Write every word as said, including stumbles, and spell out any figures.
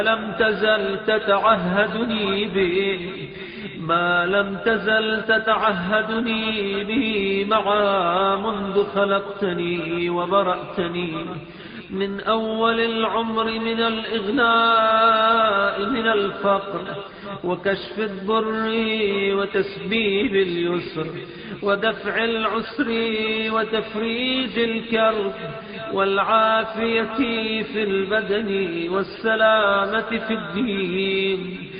لم تزل تتعهدني به ما لم تزل تتعهدني به معا منذ خلقتني وبرأتني من أول العمر من الإغناء من الفقر وكشف الضر وتسبيب اليسر ودفع العسر وتفريج الكرب والعافية في البدن والسلامة في الدين.